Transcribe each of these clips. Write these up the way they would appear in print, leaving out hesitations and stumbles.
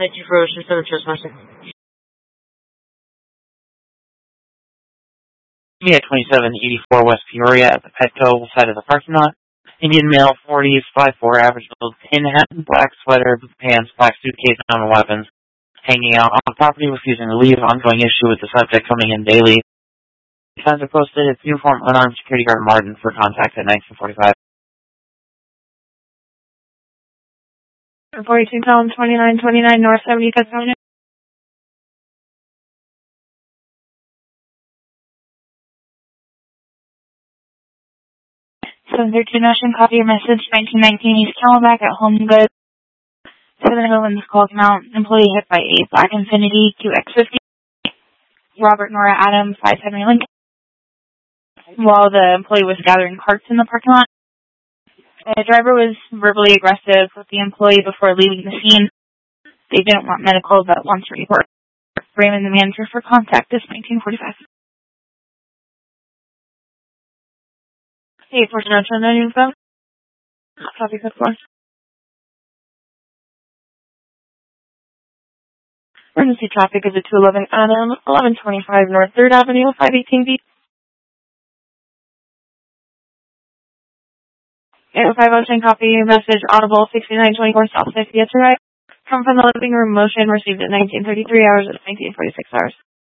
Thank you for listening to the Trustmaster. Me at 2784 West Peoria at the Petco side of the parking lot. Indian male, 40s, 5'4", average build, tin hat, black sweater, pants, black suitcase, and weapons. Hanging out on property, refusing to leave, ongoing issue with the subject coming in daily. Signs are posted at uniform unarmed security guard Martin for contact at 1945. 42 Column 2929 North 75th Avenue. 732 Notion, copy your message, 1919 East Camelback at Home Goods. 711 call came out, employee hit by a black Infiniti QX50. Robert Nora Adams, 570 Lincoln. While the employee was gathering carts in the parking lot, the driver was verbally aggressive with the employee before leaving the scene. They didn't want medical, but wants to report. Raymond, the manager for contact, is 1945. Hey, person on the info. Copy code 4. Emergency traffic is at 211 Adam, 1125 North 3rd Avenue, 518 B. 805 copy message, audible 6924 South 50 at right. Come from the living room, motion received at 1933 hours at 1946 hours.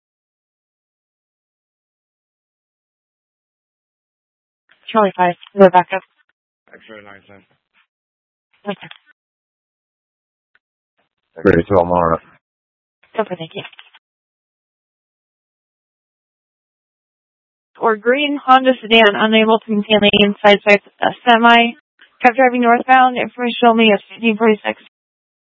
Charlie 5, the backup. X-ray 910. Okay. Ready to Almara. Super, thank you. Or green Honda sedan unable to maintain lane inside semi. Kept driving northbound. Information only at 1546.